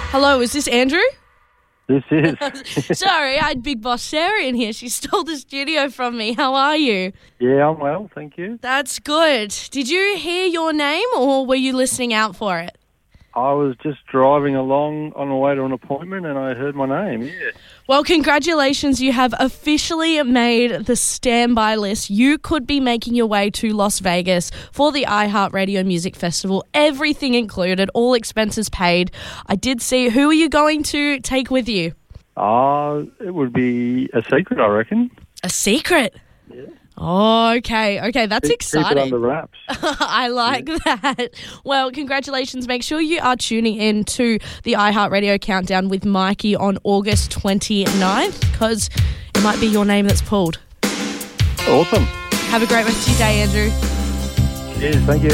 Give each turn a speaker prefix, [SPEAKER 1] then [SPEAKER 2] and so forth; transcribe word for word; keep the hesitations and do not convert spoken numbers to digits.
[SPEAKER 1] Hello, is this Andrew?
[SPEAKER 2] This is.
[SPEAKER 1] Sorry, I had Big Boss Sarah in here. She stole the studio from me. How are you?
[SPEAKER 2] Yeah, I'm well, thank you.
[SPEAKER 1] That's good. Did you hear your name or were you listening out for it?
[SPEAKER 2] I was just driving along on the way to an appointment and I heard my name, yeah.
[SPEAKER 1] Well, congratulations. You have officially made the standby list. You could be making your way to Las Vegas for the iHeartRadio Music Festival. Everything included, all expenses paid. I did see. Who are you going to take with you?
[SPEAKER 2] Uh, it would be a secret, I reckon.
[SPEAKER 1] A secret?
[SPEAKER 2] Yeah.
[SPEAKER 1] Oh, okay. Okay, that's
[SPEAKER 2] Keep,
[SPEAKER 1] exciting.
[SPEAKER 2] Keep it under wraps.
[SPEAKER 1] I like yeah. that. Well, congratulations. Make sure you are tuning in to the iHeartRadio Countdown with Mikey on August twenty-ninth because it might be your name that's pulled.
[SPEAKER 2] Awesome.
[SPEAKER 1] Have a great rest of your day, Andrew.
[SPEAKER 2] Cheers, thank you.